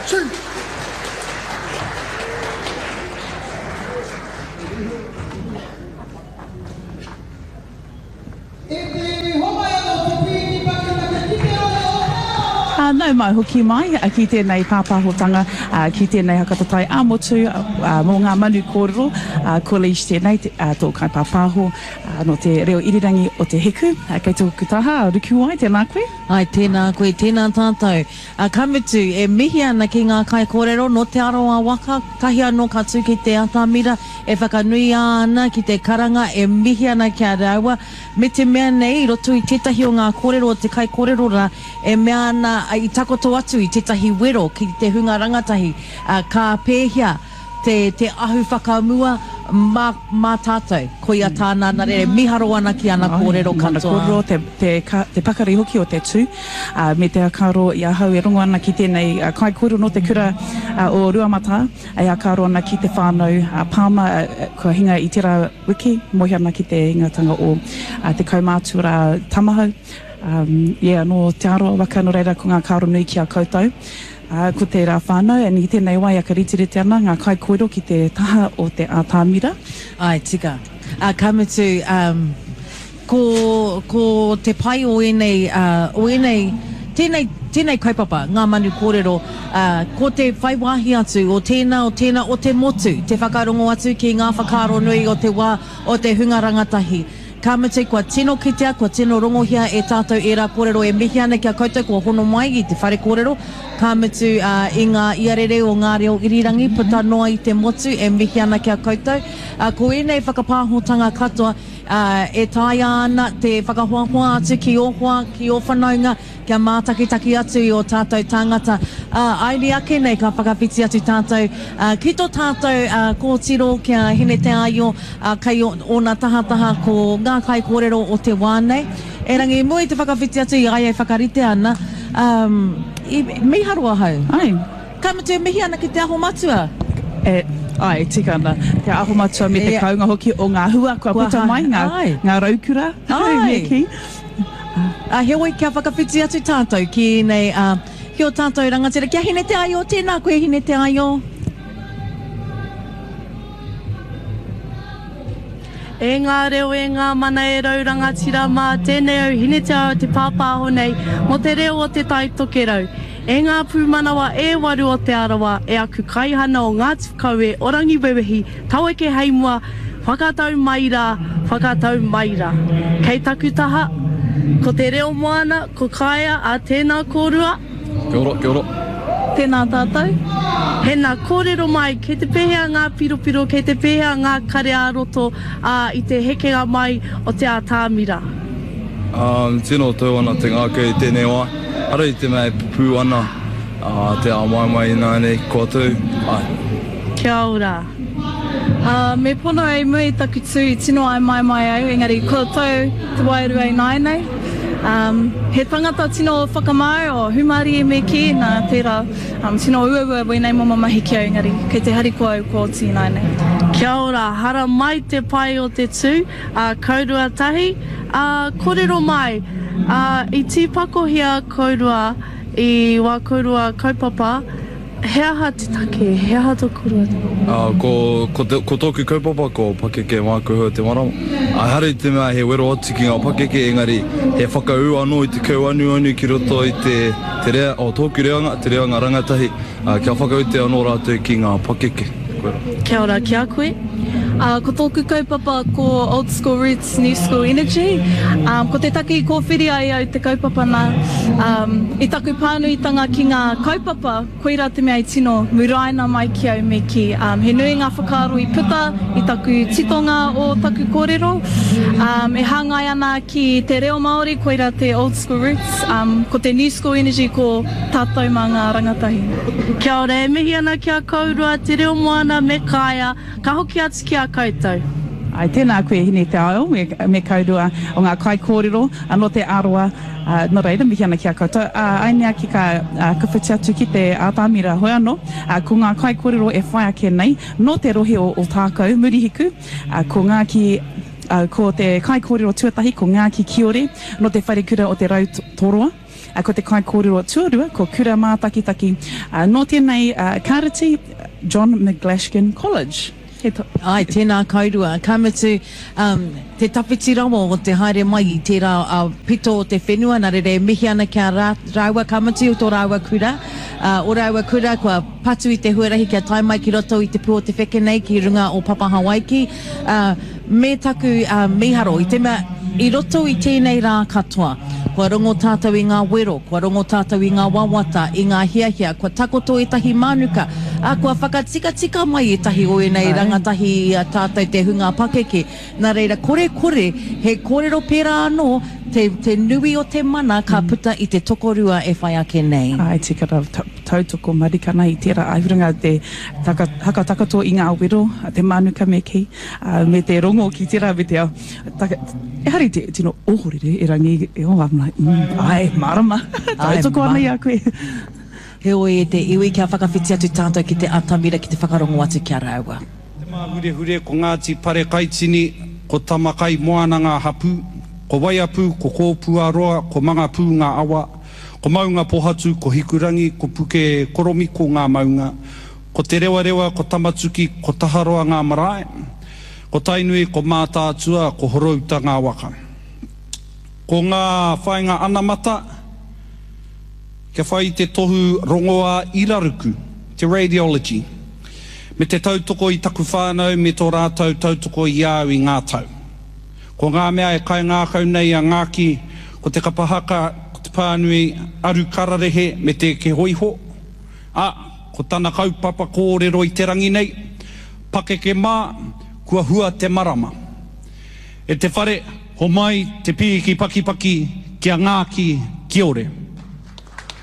Nau mai hoki mai ki tēnei pāpahotanga ki tēnei hakatatai āmotu mō ngā manu kōrero college tēnei tō kai pāpaho no te reo irirangi o te heku kei tōku taha ruku ai tēnā koe. Ai tēnā koe, tēnā tātou. Kamutu e mihi ana ki ngā kai kōrero no te aroa waka kahi anō ka tū ki te atamira e whakanui ana ki te karanga e mihi ana kia raua me te mea nei roto i tētahi o ngā kōrero o te kai kōrero ra e mea ana i takoto atu i tētahi wero ki te hunga rangatahi ka pēhia te ahu whakamua mā tātou koi a tāna nare miharo ana ki ana kōrero katoa. Kōrero te pakari hoki o te tū me te akaro i ahau e rongo ana ki tēnei kai kōrero no te kura o Ruamata e akaro ana ki te whānau Pāma kua hinga i tera wiki mohi ana ki te ingatanga o te kaumātura tamahau. No te aroa waka no reira ko ngā karo nui ki a koutou. Ko te rā whānau, e ni tēnei wai a ka ritiriti ana ngā kai koiro ki te taha o te ātāmira. Ai, tika. Kamutu, ko te pai o enei, tēnei kaupapa, ngā manu kōrero, ko te whaiwahi atu o tēnā o te motu, te whakarongo atu ki ngā whakaro nui o te wā o te hunga rangatahi. Kamutu, kua tino kitea, kua tino rongohia e tātou e rā kōrero e mihi ana kia koutou, kua hono mai i te whare kōrero. Kamutu, i ngā iarere o ngā reo irirangi, puta noa i te motu e mihi ana kia koutou. Ko enei whakapāhotanga katoa e taia ana te whakahoahoa atu ki o hoa, ki o whanaunga, kia mātakitaki atu i o tātou tāngata. Airi ake nei ka whakawhiti atu tātou. Ki tō tātou kōtiro kia hine te aio, kai o nā tahataha ko ngā kai kōrero o te wānei. E rangi mui te whakawhiti atu i ai whakarite ana. Mi harua hau. Ai. Kamutu mihi ana ki te aho matua. Ai, tika ana. Te aho matua me te kaunga hoki o ngā hua, kua puta mai, ngā raukura. Ai. He oi kia whakawhiti atu tātou ki nei, ki o tātou rangatira. Kia hine te aio, tēnā koe hine te aio. E ngā reo e ngā mana e rau rangatira mā tēnei au hine te ao te pāpāho nei mo te reo o te taitoke rau. E ngā pūmanawa e waru o te arawa e aku kaihana o ngā tifkau e orangi wewehi taue ke heimua whakatau maira. Kei taku taha, ko te reo moana, ko kaia a tēnā kōrua. Kia ora. Tēnā tātou. Hena kōrero mai, kei te pēhea ngā piropiro, kei te pēhea ngā kare ā-roto i te hekenga mai o te ātāmira. Tino tau ana te ngākei tēnei wā. Ara i te mea pū ana te ā-mai nānei kōtou. Kia ora. Me pono ai mui taku tū i tino ai mai au, engari kōtou te wairu ai nāinei. He tangata tino whakamau o humari e me ki nā tērā tino uaua wēnei mo mamahi ki au, engari kei te hariko au ko tī nāinei. Kia ora, hara mai te pai o te tū, kaurua tahi, kōrero mai, i tīpakohia kaurua i wā kaurua kaupapa, he aha te take, he aha tō korua? Ko tōku kaupapa ko pakeke mākuhua te marama. Hara i te mea he wero atu ki ngā pakeke, engari he whakau anō i te kauanu ki roto i te rea, o tōku reanga, te reanga rangatahi, kia whakau te anō rātou ki ngā pakeke. Kia ora, kia koe. Ko tōku kaupapa ko Old School Roots, New School Energy. Ko te take i kōwhiri ai au te kaupapa nā. I taku pānuitanga ki ngā kaupapa, koira te mea i tino muraina mai ki au me ki. He nui ngā whakaaro i puta, i taku titonga o taku kōrero. E hāngai ana ki te reo Māori, koira te Old School Roots. Ko te New School Energy ko tātou mā ngā rangatahi. Kia ora, e mihi ana kia kaurua, te reo moana me kāia, ka hoki atu ki a koutou. Ai, tēnā koe hine te ao, me kaurua o ngā kai kōrero, anō te aroa, no reira, mihi ana ki a koutou. Ainea ki ka kawhiti atu ki te ātāmira hoi anō, ko ngā kai kōrero e whai ake nei, no te rohe o tākau, murihiku, ko ngā ki ko te kai kōrero tuatahi ko Ngāki Kiore no te wharekura o te Rautoroa. Ko te kai kōrero tuarua ko Kura Mātakitaki no tēnei Karati John McGlaskin College. Ai, tēnā kaurua. Kamutu, te tapiti ramo o te haere mai I tērā pito o te whenua, nā re mihi ana kia rāua kamutu o tō rāua kura. O rāua kura, kua patu I te huarahi kia tai mai ki roto I te pū o te whekenei ki runga o Papa Hawaiki. Me taku miharo, I te mea, I roto I tēnei rā katoa. Kua rongo tātou I ngā wero, kua rongo tātou I ngā wawata, I ngā hiahia, kua takoto I tahi manuka, kua whakatika mai I tahi oe nei rangatahi I tātou te hunga pakeke. Nā reira, kore, he kōrero pērā anō, te nui o te mana ka puta I te tokorua e whai ake nei. Ai, tika tautoko marikana I tērā aihurunga te haka takato I ngā wero, te manuka me ki, me te rongo ki tērā me te e hari te tino ohorere e rangi e o amna. Ai, marama. Tautoko ana I a koe. He oe e te iwi kia whakawhiti atu tātou ki te atamira ki te whakarongo atu kia rāua. Te mā hure ko Ngāti Pare Kaitini, ko Tamakai Moana ngā hapu, ko Waiapu, ko Kōpū Aroa, ko Mangapū ngā awa, ko Maunga Pohatu, ko Hikurangi, ko Puke Koromiko ngā maunga, ko Te Rewa, ko Tamatuki, ko Taharoa ngā marae, ko Tainui, ko Mātātua, ko Horauta ngā waka. Ko ngā whainga anamata, kia whai te tohu rongoa iraruku, te radiology, me te tautoko I taku whānau, me tō rātou tautoko I au I ngā tau. Ko ngā mea e kai ngākau nei a Ngāki, ko te kapahaka, ko te pānui aru kararehe me te ke hoiho. Ko tana kaupapa kōrero I te rangi nei, pakeke mā, kua hua te marama. E te whare, ho mai te pīki pakipaki kia Ngāki Kiore.